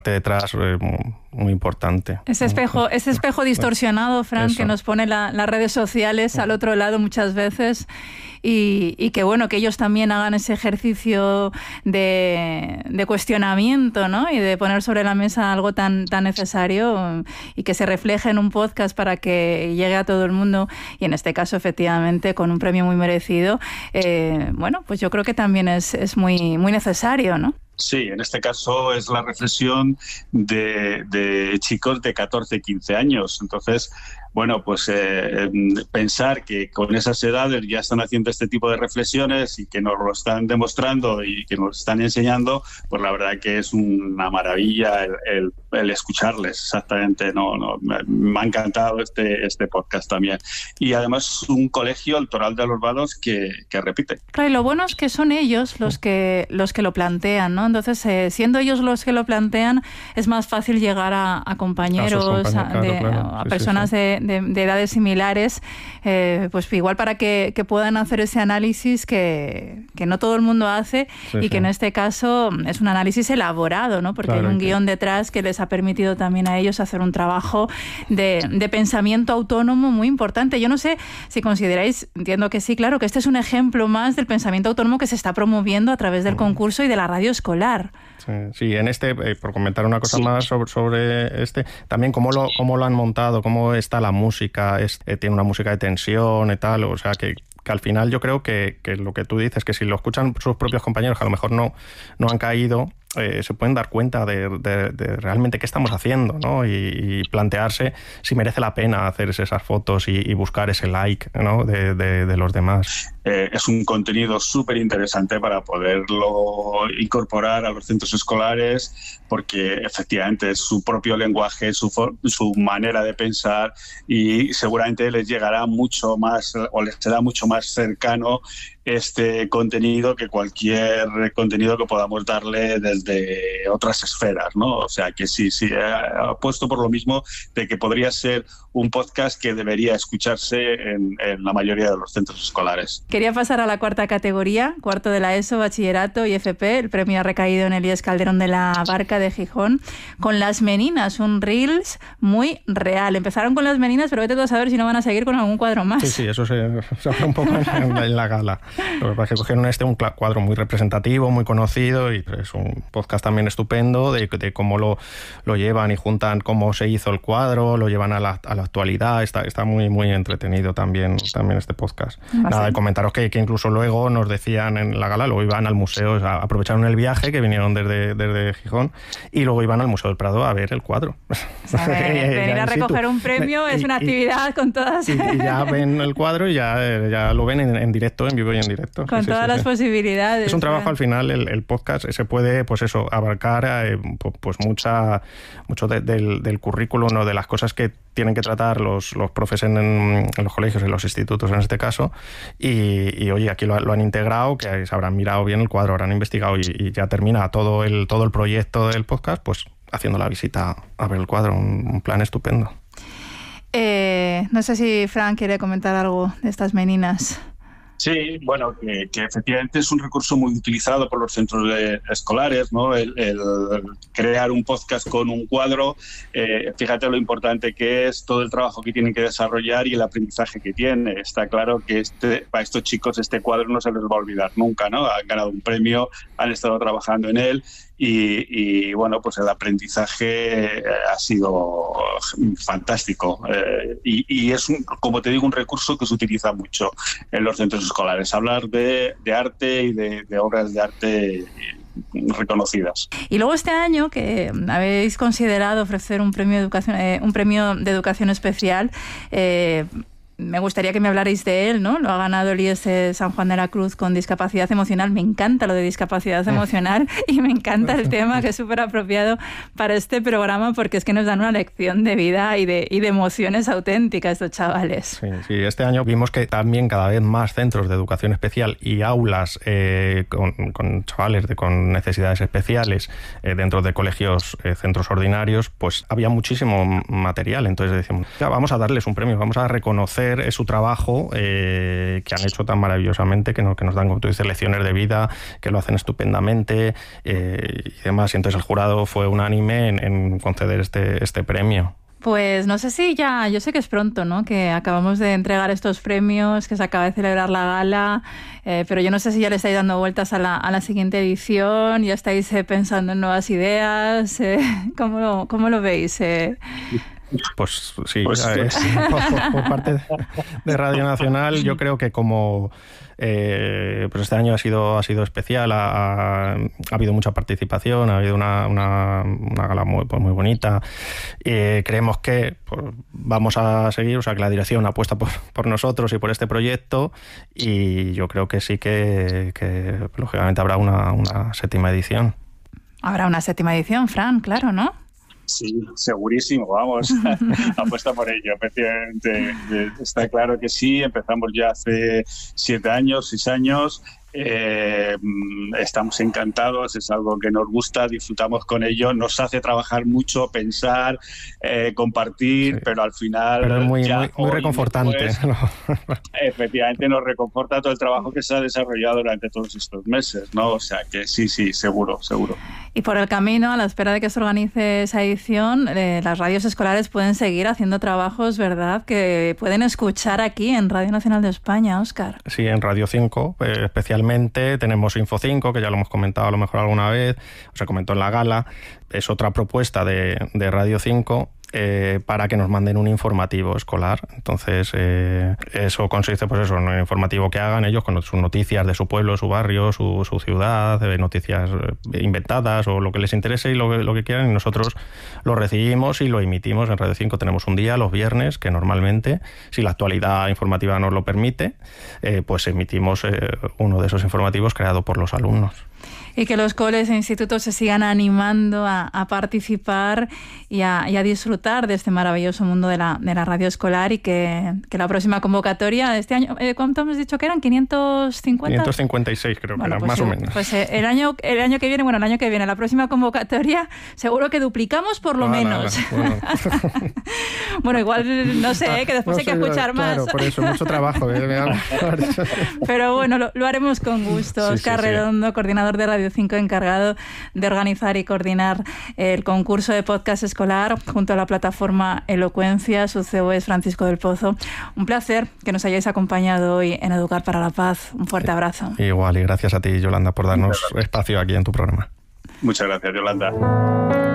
detrás muy importante. Ese espejo distorsionado, Fran, eso, que nos pone las redes sociales al otro lado muchas veces, y que bueno, que ellos también hagan ese ejercicio de cuestionamiento, ¿no? Y de poner sobre la mesa algo tan necesario, y que se refleje en un podcast para que llegue a todo el mundo, y en este caso efectivamente con un premio muy merecido. Bueno, pues yo creo que también es muy necesario, ¿no? Sí, en este caso es la reflexión de chicos de 14, 15 años. Entonces, bueno, pues pensar que con esas edades ya están haciendo este tipo de reflexiones y que nos lo están demostrando y que nos están enseñando, pues la verdad que es una maravilla el escucharles, exactamente. Me ha encantado este podcast también. Y además un colegio, el Toral de los Vados, que repite. Claro, y lo bueno es que son ellos los que lo plantean, ¿no? Entonces, siendo ellos los que lo plantean, es más fácil llegar a compañeros, a personas de edades similares, pues igual para que puedan hacer ese análisis que no todo el mundo hace, y que en este caso es un análisis elaborado, ¿no? Porque hay un guión detrás que les ha permitido también a ellos hacer un trabajo de pensamiento autónomo muy importante. Yo no sé si consideráis, entiendo que sí, claro, que este es un ejemplo más del pensamiento autónomo que se está promoviendo a través del concurso y de la radio escolar. Sí, en por comentar una cosa más sobre también cómo lo han montado, cómo está la música, tiene una música de tensión y tal, o sea que al final yo creo que lo que tú dices, que si lo escuchan sus propios compañeros que a lo mejor no han caído, se pueden dar cuenta de realmente qué estamos haciendo, ¿no? Y plantearse si merece la pena hacerse esas fotos y buscar ese like, ¿no? de los demás. Es un contenido súper interesante para poderlo incorporar a los centros escolares, porque efectivamente es su propio lenguaje, su manera de pensar, y seguramente les llegará mucho más, o les será mucho más cercano este contenido que cualquier contenido que podamos darle desde otras esferas, ¿no? O sea que sí, apuesto por lo mismo de que podría ser un podcast que debería escucharse en la mayoría de los centros escolares. Quería pasar a la cuarta categoría, cuarto de la ESO, bachillerato y FP. El premio ha recaído en Elías Calderón de la Barca de Gijón, con Las Meninas, un Reels muy real. Empezaron con Las Meninas, pero vete tú a saber si no van a seguir con algún cuadro más. Sí, eso se habla un poco en la gala. Lo que pasa es que cogieron un cuadro muy representativo, muy conocido, y es un podcast también estupendo de cómo lo llevan y juntan cómo se hizo el cuadro, lo llevan a la actualidad. Está muy, muy entretenido también este podcast. Nada, de comentaros que incluso luego nos decían en la gala, luego iban al museo, o sea, aprovecharon el viaje que vinieron desde Gijón, y luego iban al Museo del Prado a ver el cuadro. O sea, venir a recoger un premio es una actividad con todas... Y ya ven el cuadro y ya lo ven en directo, en vivo y en directo. Con todas las posibilidades. Es un trabajo al final, el podcast se puede, pues eso, abarcar pues mucho del currículum, ¿no? De las cosas que tienen que tratar los profes en los colegios, en los institutos en este caso, y oye, aquí lo han integrado, que se habrán mirado bien el cuadro, habrán investigado, y ya termina todo el proyecto del podcast, pues haciendo la visita a ver el cuadro, un plan estupendo. No sé si Fran quiere comentar algo de estas meninas. Sí, bueno, que efectivamente es un recurso muy utilizado por los centros escolares, ¿no? El crear un podcast con un cuadro, fíjate lo importante que es, todo el trabajo que tienen que desarrollar y el aprendizaje que tiene. Está claro que para estos chicos este cuadro no se les va a olvidar nunca, ¿no? Han ganado un premio, han estado trabajando en él, y bueno, pues el aprendizaje ha sido fantástico, y es, como te digo, un recurso que se utiliza mucho en los centros escolares, hablar de arte y de obras de arte reconocidas. Y luego este año que habéis considerado ofrecer un premio de educación especial, me gustaría que me hablarais de él, ¿no? Lo ha ganado el IES San Juan de la Cruz con discapacidad emocional. Me encanta lo de discapacidad emocional y me encanta el tema, que es súper apropiado para este programa, porque es que nos dan una lección de vida y de emociones auténticas estos chavales. Sí, este año vimos que también cada vez más centros de educación especial y aulas con chavales con necesidades especiales dentro de colegios, centros ordinarios, pues había muchísimo material. Entonces decimos, vamos a darles un premio, vamos a reconocer reconocer su trabajo que han hecho tan maravillosamente, que nos dan, como tú dices, lecciones de vida, que lo hacen estupendamente y demás. Y entonces el jurado fue unánime en conceder este premio. Pues no sé si ya, yo sé que es pronto, ¿no? Que acabamos de entregar estos premios, que se acaba de celebrar la gala, pero yo no sé si ya le estáis dando vueltas a la siguiente edición, ya estáis pensando en nuevas ideas, ¿cómo lo veis? Pues sí, por parte de Radio Nacional, yo creo que como pues este año ha sido especial, ha habido mucha participación, ha habido una gala muy bonita. Creemos que pues, vamos a seguir, o sea, que la dirección apuesta por nosotros y por este proyecto, y yo creo que sí que lógicamente habrá una séptima edición. Habrá una séptima edición, Fran, claro, ¿no? Sí, segurísimo, vamos, apuesta por ello, efectivamente, está claro que sí, empezamos ya hace 6 años, estamos encantados, es algo que nos gusta, disfrutamos con ello, nos hace trabajar mucho, pensar, compartir, sí. Pero al final... Pero es muy reconfortante. Después, efectivamente nos reconforta todo el trabajo que se ha desarrollado durante todos estos meses, ¿no? O sea que sí, seguro. Y por el camino, a la espera de que se organice esa edición, las radios escolares pueden seguir haciendo trabajos, ¿verdad?, que pueden escuchar aquí en Radio Nacional de España, Óscar. Sí, en Radio 5, especialmente tenemos Info 5, que ya lo hemos comentado a lo mejor alguna vez, se comentó en la gala, es otra propuesta de Radio 5, para que nos manden un informativo escolar. Entonces, eso consiste, pues eso, en un informativo que hagan ellos con sus noticias de su pueblo, su barrio, su ciudad, noticias inventadas o lo que les interese y lo que quieran, y nosotros lo recibimos y lo emitimos. En Radio 5 tenemos un día, los viernes, que normalmente, si la actualidad informativa nos lo permite, pues emitimos uno de esos informativos creado por los alumnos. Y que los coles e institutos se sigan animando a participar y a disfrutar de este maravilloso mundo de la radio escolar, y que la próxima convocatoria de este año, ¿cuánto hemos dicho que eran? ¿550? 556 creo que eran, pues, más o menos. Pues el año que viene, la próxima convocatoria, seguro que duplicamos por lo menos. Bueno. Bueno, igual, no sé, que después hay que escuchar más. Claro, por eso, mucho trabajo. Pero bueno, lo haremos con gusto. Sí, Óscar Redondo, coordinador de Radio 5, encargado de organizar y coordinar el concurso de podcast escolar junto a la plataforma Elocuencia. Su CEO es Francisco del Pozo. Un placer que nos hayáis acompañado hoy en Educar para la Paz. Un fuerte abrazo. Igual, y gracias a ti, Yolanda, por darnos espacio aquí en tu programa. Muchas gracias, Yolanda.